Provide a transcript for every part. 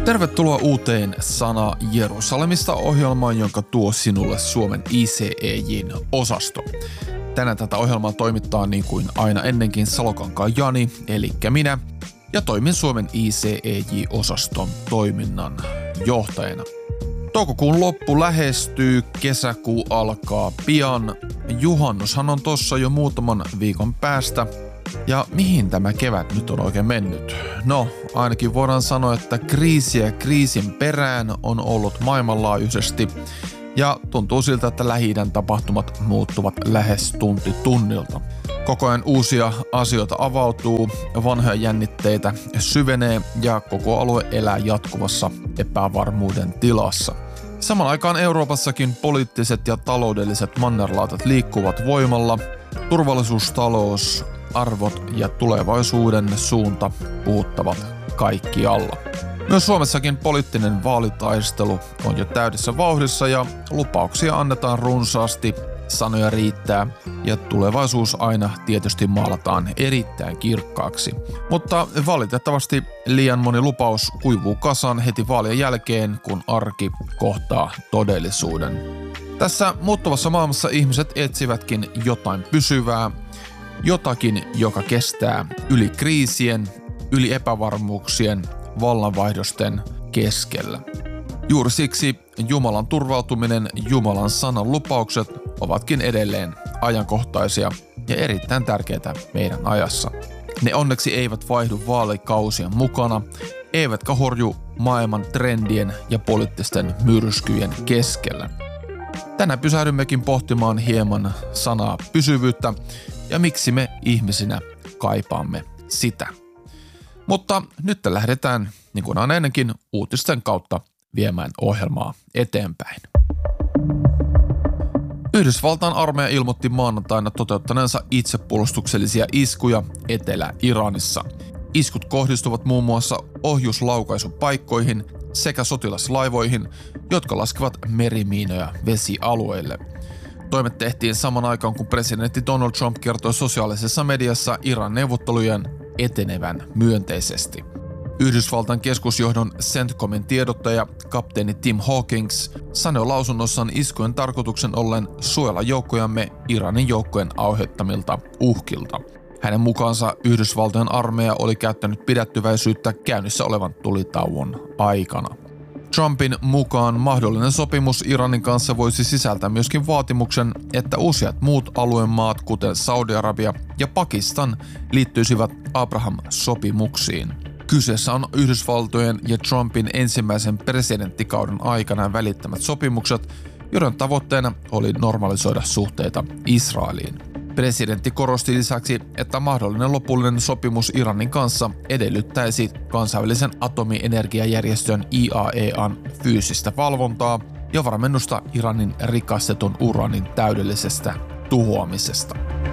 Tervetuloa uuteen Sana Jerusalemista -ohjelmaan, jonka tuo sinulle Suomen ICEJ:n osasto. Tänään tätä ohjelmaa toimittaa niin kuin aina ennenkin Salokankaan Jani, eli minä, ja toimin Suomen ICEJ-osaston toiminnan johtajana. Toukokuun loppu lähestyy, kesäkuu alkaa pian. Juhannushan on tossa jo muutaman viikon päästä. Ja mihin tämä kevät nyt on oikein mennyt? No, ainakin voidaan sanoa, että kriisiä kriisin perään on ollut maailmanlaajuisesti. Ja tuntuu siltä, että Lähi-idän tapahtumat muuttuvat lähes tunti tunnilta. Koko ajan uusia asioita avautuu, vanhoja jännitteitä syvenee ja koko alue elää jatkuvassa epävarmuuden tilassa. Samaan aikaan Euroopassakin poliittiset ja taloudelliset mannerlaatat liikkuvat voimalla. Turvallisuus, talous, arvot ja tulevaisuuden suunta puhuttavat kaikkialla. Myös Suomessakin poliittinen vaalitaistelu on jo täydessä vauhdissa ja lupauksia annetaan runsaasti, sanoja riittää ja tulevaisuus aina tietysti maalataan erittäin kirkkaaksi. Mutta valitettavasti liian moni lupaus kuivuu kasaan heti vaalien jälkeen, kun arki kohtaa todellisuuden. Tässä muuttuvassa maailmassa ihmiset etsivätkin jotain pysyvää, jotakin, joka kestää yli kriisien, yli epävarmuuksien, vallanvaihdosten keskellä. Juuri siksi Jumalan turvautuminen, Jumalan sanan lupaukset ovatkin edelleen ajankohtaisia ja erittäin tärkeitä meidän ajassa. Ne onneksi eivät vaihdu vaalikausien mukana, eivätkä horju maailman trendien ja poliittisten myrskyjen keskellä. Tänään pysähdymmekin pohtimaan hieman sanaa pysyvyyttä ja miksi me ihmisinä kaipaamme sitä. Mutta nyt lähdetään, niin kuin aina ennenkin, uutisten kautta viemään ohjelmaa eteenpäin. Yhdysvaltain armeija ilmoitti maanantaina toteuttaneensa itsepuolustuksellisia iskuja Etelä-Iranissa. Iskut kohdistuvat muun muassa ohjuslaukaisupaikkoihin sekä sotilaslaivoihin, jotka laskevat merimiinoja vesialueille. Toimet tehtiin saman aikaan, kun presidentti Donald Trump kertoi sosiaalisessa mediassa Iran neuvottelujen etenevän myönteisesti. Yhdysvaltain keskusjohdon CENTCOMin tiedottaja kapteeni Tim Hawkins sanoi lausunnossaan iskujen tarkoituksen ollen suojella joukkojamme Iranin joukkojen aiheuttamilta uhkilta. Hänen mukaansa Yhdysvaltojen armeija oli käyttänyt pidättyväisyyttä käynnissä olevan tulitauon aikana. Trumpin mukaan mahdollinen sopimus Iranin kanssa voisi sisältää myöskin vaatimuksen, että useat muut alueen maat, kuten Saudi-Arabia ja Pakistan, liittyisivät Abraham-sopimuksiin. Kyseessä on Yhdysvaltojen ja Trumpin ensimmäisen presidenttikauden aikana välittämät sopimukset, joiden tavoitteena oli normalisoida suhteita Israeliin. Presidentti korosti lisäksi, että mahdollinen lopullinen sopimus Iranin kanssa edellyttäisi kansainvälisen atomienergiajärjestön IAEAn fyysistä valvontaa ja varmennusta Iranin rikastetun uraanin täydellisestä tuhoamisesta.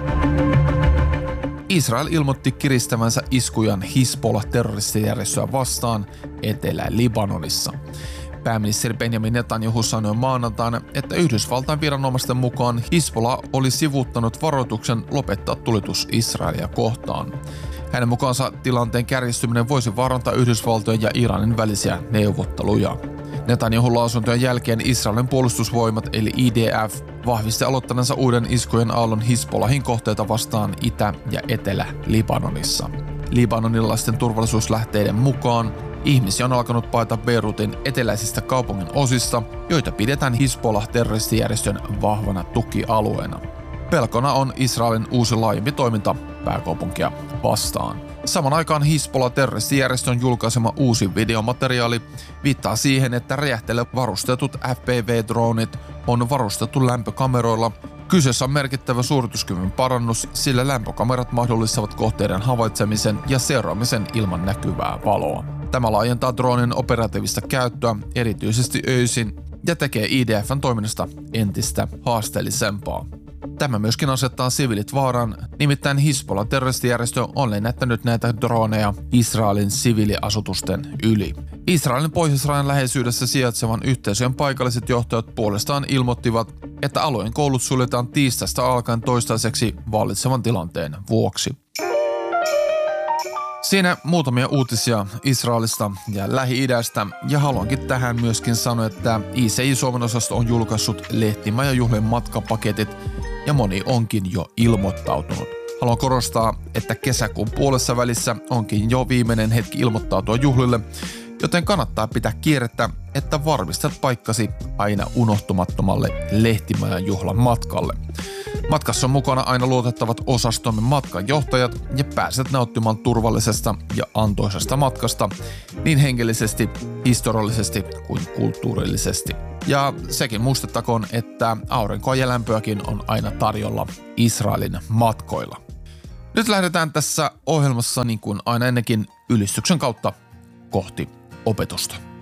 Israel ilmoitti kiristävänsä iskujan Hizbollah-terroristijärjestöä vastaan Etelä-Libanonissa. Pääministeri Benjamin Netanyahu sanoi maanantaina, että Yhdysvaltain viranomaisten mukaan Hizbollah oli sivuuttanut varoituksen lopettaa tulitus Israelia kohtaan. Hänen mukaansa tilanteen kärjistyminen voisi vaarantaa Yhdysvaltojen ja Iranin välisiä neuvotteluja. Netanyahun lausuntojen jälkeen Israelin puolustusvoimat eli IDF vahvisti aloittaneensa uuden iskujen aallon Hizbollahin kohteita vastaan Itä- ja Etelä-Libanonissa. Libanonilaisten turvallisuuslähteiden mukaan ihmisiä on alkanut paeta Beirutin eteläisistä kaupungin osista, joita pidetään Hizbollah-terroristijärjestön vahvana tukialueena. Pelkona on Israelin uusi laajempi toiminta pääkaupunkia vastaan. Saman aikaan Hizbollah-terroristijärjestön julkaisema uusi videomateriaali viittaa siihen, että räjähteille varustetut FPV-droonit on varustettu lämpökameroilla. Kyseessä on merkittävä suorituskyvyn parannus, sillä lämpökamerat mahdollistavat kohteiden havaitsemisen ja seuraamisen ilman näkyvää valoa. Tämä laajentaa droonin operatiivista käyttöä erityisesti öisin ja tekee IDF:n toiminnasta entistä haasteellisempaa. Tämä myöskin asettaa siviilit vaaraan, nimittäin Hizbollah-terroristijärjestö on lennättänyt näitä droneja Israelin siviiliasutusten yli. Israelin pohjoisrajan läheisyydessä sijaitsevan yhteisöjen paikalliset johtajat puolestaan ilmoittivat, että alueen koulut suljetaan tiistaista alkaen toistaiseksi vallitsevan tilanteen vuoksi. Siinä muutamia uutisia Israelista ja Lähi-idästä, ja haluankin tähän myöskin sanoa, että ICJ Suomen osasto on julkaissut lehtimajajuhlien matkapaketit, ja moni onkin jo ilmoittautunut. Haluan korostaa, että kesäkuun puolessa välissä onkin jo viimeinen hetki ilmoittautua juhlille, joten kannattaa pitää kierrettä, että varmistat paikkasi aina unohtumattomalle lehtimajan juhlan matkalle. Matkassa on mukana aina luotettavat osastomme matkanjohtajat ja pääset nauttimaan turvallisesta ja antoisesta matkasta niin henkilöllisesti, historiallisesti kuin kulttuurillisesti. Ja sekin muistettakoon, että aurinkoa ja lämpöäkin on aina tarjolla Israelin matkoilla. Nyt lähdetään tässä ohjelmassa niin kuin aina ennenkin ylistyksen kautta kohti opetusta.